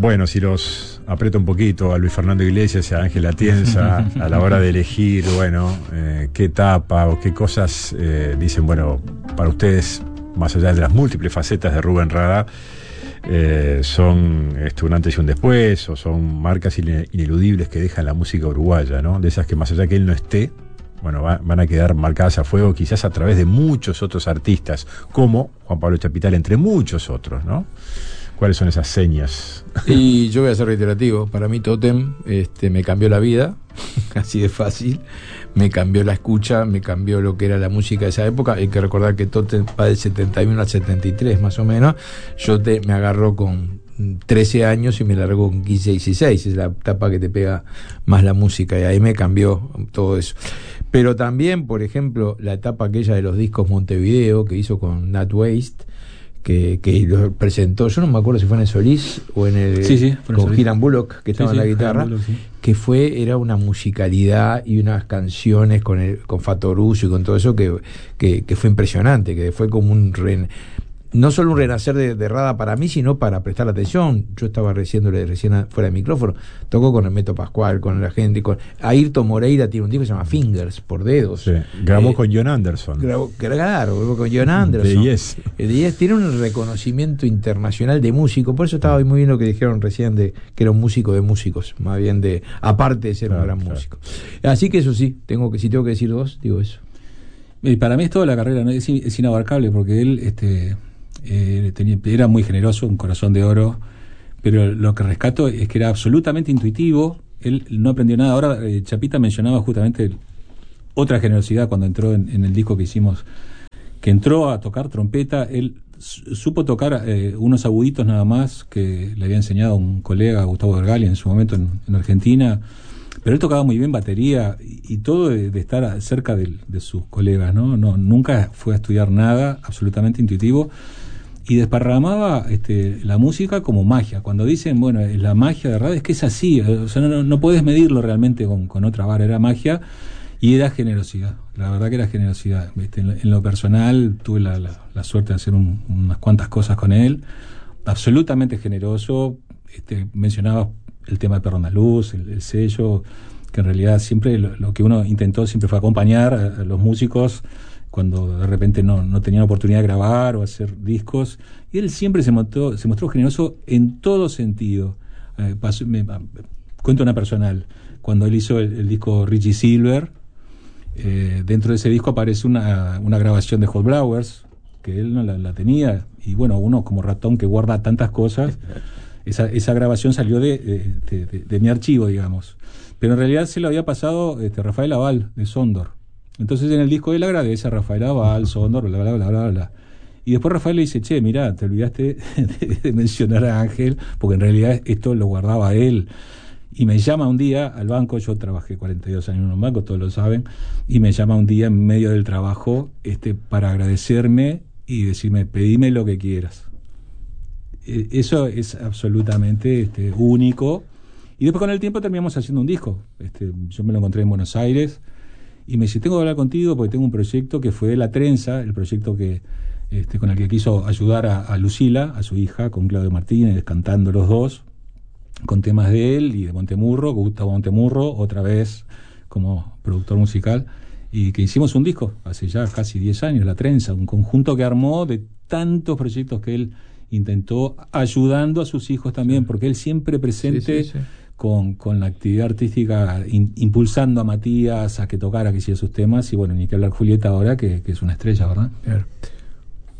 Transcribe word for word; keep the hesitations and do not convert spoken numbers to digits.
Bueno, si los aprieto un poquito a Luis Fernando Iglesias y a Ángel Atienza a la hora de elegir, bueno, eh, qué etapa o qué cosas eh, dicen, bueno, para ustedes, más allá de las múltiples facetas de Rubén Rada, eh, son este, un antes y un después, o son marcas ineludibles que deja la música uruguaya, ¿no? De esas que más allá que él no esté, bueno, va, van a quedar marcadas a fuego quizás a través de muchos otros artistas, como Juan Pablo Chapital, entre muchos otros, ¿no? ¿Cuáles son esas señas? Y yo voy a ser reiterativo. Para mí Totem este, me cambió la vida, así de fácil. Me cambió la escucha, me cambió lo que era la música de esa época. Hay que recordar que Totem va del setenta y uno al setenta y tres más o menos. Yo te, me agarró con trece años y me largó con quince, dieciséis. Es la etapa que te pega más la música y ahí me cambió todo eso. Pero también, por ejemplo, la etapa aquella de los discos Montevideo que hizo con Nat Waste, que, que lo presentó, yo no me acuerdo si fue en el Solís o en el sí, sí, con Hiram Bullock, que estaba sí, en la sí, guitarra, Bullock, sí. Que fue, era una musicalidad y unas canciones con el, con Fatoruso y con todo eso que, que, que fue impresionante, que fue como un re, no solo un renacer de, de Rada para mí, sino para prestar atención. Yo estaba reciéndole recién a, fuera de micrófono, tocó con Hermeto Pascual, con la gente, con Ayrton Moreira tiene un disco que se llama Fingers, por dedos. Sí, grabó eh, con John Anderson. Grabó, claro, grabó con John Anderson. De Yes. El de Yes tiene un reconocimiento internacional de músico, por eso estaba muy bien lo que dijeron recién de que era un músico de músicos, más bien de, aparte de ser claro, un gran claro. músico. Así que eso sí, tengo que, si tengo que decir dos, digo eso. Y para mí es toda la carrera, ¿no? es, es inabarcable porque él, este Eh, tenía, era muy generoso, un corazón de oro, pero lo que rescato es que era absolutamente intuitivo. Él no aprendió nada. Ahora eh, Chapita mencionaba justamente otra generosidad cuando entró en, en el disco que hicimos, que entró a tocar trompeta. Él supo tocar eh, unos aguditos nada más que le había enseñado un colega, Gustavo Vergali, en su momento en, en Argentina, pero él tocaba muy bien batería y, y todo de, de estar cerca de, de sus colegas, ¿no? No, nunca fue a estudiar nada, absolutamente intuitivo. Y desparramaba este, la música como magia. Cuando dicen, bueno, la magia de Rada, es que es así, o sea, no, no puedes medirlo realmente con, con otra vara, era magia y era generosidad, la verdad que era generosidad. ¿Viste? En, lo, en lo personal tuve la, la, la suerte de hacer un, unas cuantas cosas con él, absolutamente generoso. Este, mencionaba el tema de Perro Andaluz, el, el sello, que en realidad siempre lo, lo que uno intentó siempre fue acompañar a, a los músicos cuando de repente no, no tenían oportunidad de grabar o hacer discos, y él siempre se mostró, se mostró generoso en todo sentido. Eh, pasó, me, cuento una personal, cuando él hizo el, el disco Richie Silver, eh, dentro de ese disco aparece una, una grabación de Hot Blowers, que él no la, la tenía, y bueno, uno como ratón que guarda tantas cosas, esa, esa grabación salió de, de, de, de mi archivo, digamos, pero en realidad se lo había pasado este, Rafael Aval, de Sondor. Entonces en el disco él agradece a Rafael Aval, Sondor, bla, bla, bla, bla, bla. Y después Rafael le dice, che, mirá, te olvidaste de, de mencionar a Ángel, porque en realidad esto lo guardaba él. Y me llama un día al banco, yo trabajé cuarenta y dos años en un banco, todos lo saben, y me llama un día en medio del trabajo este, para agradecerme y decirme, pedime lo que quieras. Eh, eso es absolutamente este, único. Y después con el tiempo terminamos haciendo un disco. Este, yo me lo encontré en Buenos Aires, y me dice, tengo que hablar contigo porque tengo un proyecto que fue La Trenza, el proyecto que este, con el que quiso ayudar a, a Lucila, a su hija, con Claudio Martínez, cantando los dos, con temas de él y de Montemurro, Gustavo Montemurro, otra vez como productor musical, y que hicimos un disco hace ya casi diez años, La Trenza, un conjunto que armó de tantos proyectos que él intentó, ayudando a sus hijos también, porque él siempre presente... Sí, sí, sí. Con, con la actividad artística, in, impulsando a Matías a que tocara, que hiciera sus temas, y bueno, ni que hablar Julieta ahora, que, que es una estrella, ¿verdad? Claro.